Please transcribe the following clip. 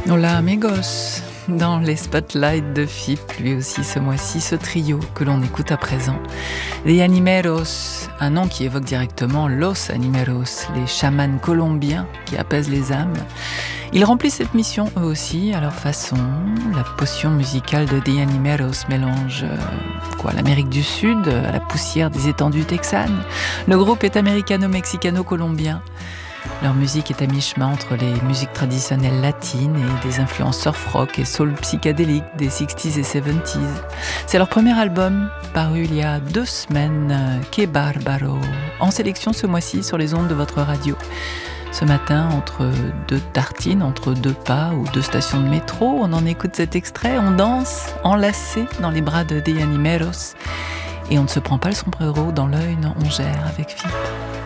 Hola amigos, dans les spotlights de FIP, lui aussi ce mois-ci, ce trio que l'on écoute à présent. Les Animeros, un nom qui évoque directement Los Animeros, les chamans colombiens qui apaisent les âmes. Ils remplissent cette mission eux aussi à leur façon. La potion musicale de The Animeros mélange l'Amérique du Sud à la poussière des étendues texanes. Le groupe est américano-mexicano-colombien. Leur musique est à mi-chemin entre les musiques traditionnelles latines et des influences surf rock et soul psychédélique des 60s et 70s. C'est leur premier album, paru il y a 2 semaines, Que Barbaro, en sélection ce mois-ci sur les ondes de votre radio. Ce matin, entre 2 tartines, entre 2 pas ou 2 stations de métro, on en écoute cet extrait, on danse, enlacé dans les bras de The Animeros, et on ne se prend pas le sombrero dans l'œil, non, on gère avec FIP.